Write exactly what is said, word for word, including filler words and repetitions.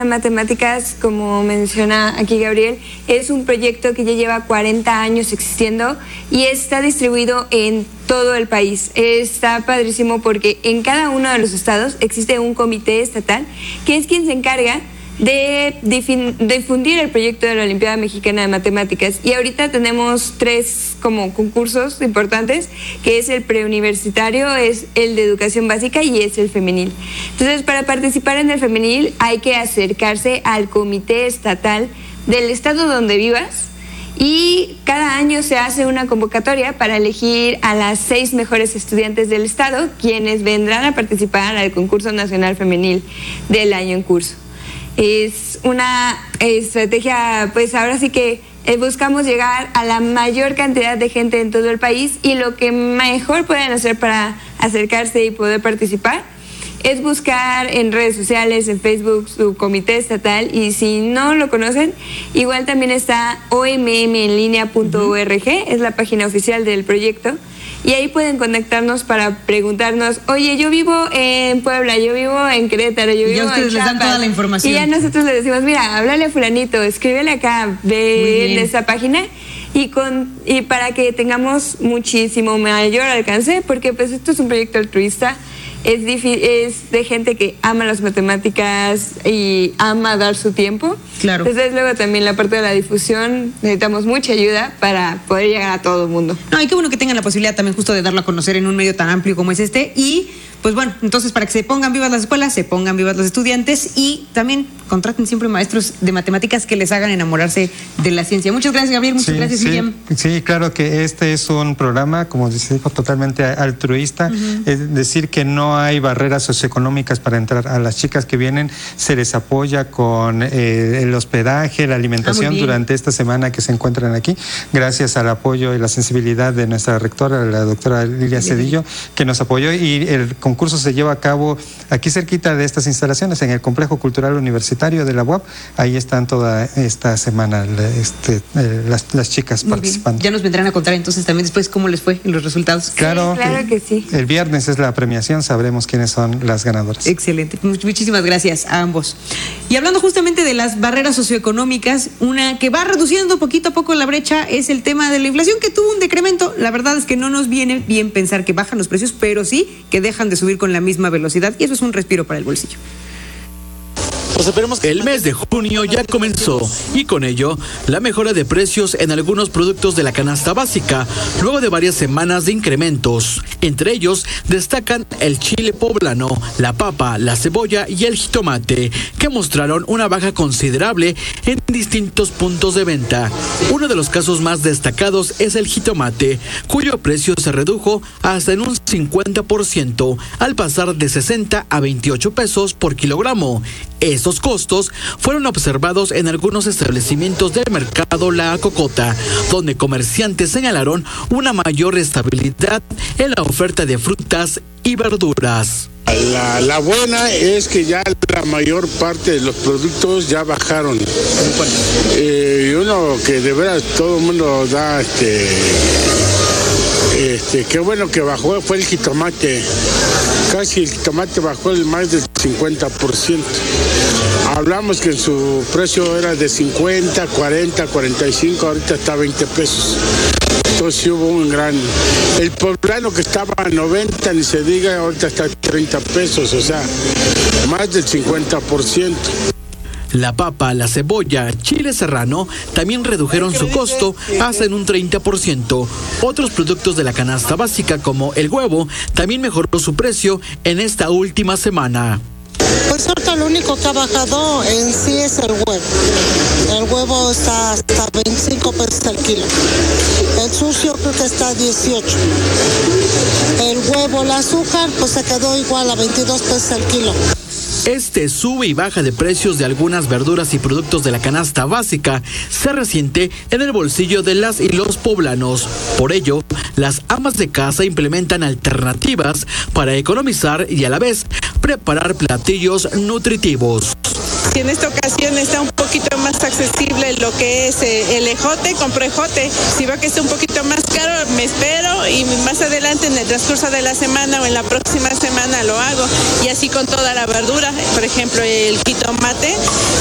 Matemáticas, como menciona aquí Gabriel, es un proyecto que ya lleva cuarenta años existiendo y está distribuido en todo el país. Está padrísimo porque en cada uno de los estados existe un comité estatal que es quien se encarga de difundir el proyecto de la Olimpiada Mexicana de Matemáticas. Y ahorita tenemos tres como concursos importantes, que es el preuniversitario, es el de educación básica y es el femenil. Entonces, para participar en el femenil hay que acercarse al comité estatal del estado donde vivas y cada año se hace una convocatoria para elegir a las seis mejores estudiantes del estado, quienes vendrán a participar al concurso nacional femenil del año en curso. Es una estrategia, pues ahora sí que eh, buscamos llegar a la mayor cantidad de gente en todo el país y lo que mejor pueden hacer para acercarse y poder participar es buscar en redes sociales, en Facebook, su comité estatal, y si no lo conocen, igual también está o m m en línea punto org, es la página oficial del proyecto. Y ahí pueden contactarnos para preguntarnos, oye, yo vivo en Puebla, yo vivo en Querétaro, yo y vivo ya ustedes en les dan toda la información. Y ya nosotros les decimos, mira, háblale a fulanito, escríbele acá, ve en esa página y con y para que tengamos muchísimo mayor alcance, porque pues esto es un proyecto altruista. Es, es de gente que ama las matemáticas y ama dar su tiempo. Claro. Entonces luego también la parte de la difusión, necesitamos mucha ayuda para poder llegar a todo el mundo. No, y qué bueno que tengan la posibilidad también justo de darlo a conocer en un medio tan amplio como es este. Y pues bueno, entonces para que se pongan vivas las escuelas, se pongan vivas los estudiantes y también contraten siempre maestros de matemáticas que les hagan enamorarse de la ciencia. Muchas gracias, Gabriel. Muchas sí, gracias, sí, Miriam. Sí, claro que este es un programa, como se dijo, totalmente altruista. Uh-huh. Es decir, que no hay barreras socioeconómicas para entrar. A las chicas que vienen se les apoya con eh, el hospedaje, la alimentación ah, durante esta semana que se encuentran aquí, gracias al apoyo y la sensibilidad de nuestra rectora, la doctora Lilia Cedillo, que nos apoyó, y el concurso se lleva a cabo aquí cerquita de estas instalaciones, en el Complejo Cultural Universitario de la U A P. Ahí están toda esta semana este, eh, las, las chicas Muy participando. Bien. Ya nos vendrán a contar entonces también después cómo les fue en los resultados. Sí, claro, claro el, que sí. El viernes es la premiación, sabremos quiénes son las ganadoras. Excelente, muchísimas gracias a ambos. Y hablando justamente de las barreras socioeconómicas, una que va reduciendo poquito a poco la brecha es el tema de la inflación, que tuvo un decremento. La verdad es que no nos viene bien pensar que bajan los precios, pero sí que dejan de subir con la misma velocidad, y eso es un respiro para el bolsillo. Pues esperemos que el mes de junio ya comenzó y con ello la mejora de precios en algunos productos de la canasta básica luego de varias semanas de incrementos. Entre ellos destacan el chile poblano, la papa, la cebolla y el jitomate, que mostraron una baja considerable en distintos puntos de venta. Uno de los casos más destacados es el jitomate, cuyo precio se redujo hasta en un cincuenta por ciento al pasar de sesenta a veintiocho pesos por kilogramo. Estos costos fueron observados en algunos establecimientos del mercado La Cocota, donde comerciantes señalaron una mayor estabilidad en la oferta de frutas y verduras. La, la buena es que ya la mayor parte de los productos ya bajaron. Eh, y uno que de veras todo el mundo da este... Este, qué bueno que bajó fue el jitomate. Casi el jitomate bajó el más del cincuenta por ciento. Hablamos que su precio era de cincuenta, cuarenta, cuarenta y cinco, ahorita está a veinte pesos. Entonces hubo un gran... El poblano que estaba a noventa, ni se diga, ahorita está a treinta pesos, o sea, más del cincuenta por ciento. La papa, la cebolla, chile serrano también redujeron su costo hasta en un treinta por ciento. Otros productos de la canasta básica como el huevo también mejoró su precio en esta última semana. Pues ahorita lo único que ha bajado en sí es el huevo. El huevo está hasta veinticinco pesos al kilo. El sucio creo que está a dieciocho. El huevo, el azúcar, pues se quedó igual a veintidós pesos al kilo. Este sube y baja de precios de algunas verduras y productos de la canasta básica se resiente en el bolsillo de las y los poblanos. Por ello, las amas de casa implementan alternativas para economizar y a la vez preparar platillos nutritivos. Si en esta ocasión está un poquito más accesible lo que es eh, el ejote, compro ejote. Si veo que está un poquito más caro, me espero y más adelante en el transcurso de la semana o en la próxima semana lo hago. Y así con toda la verdura, por ejemplo el jitomate,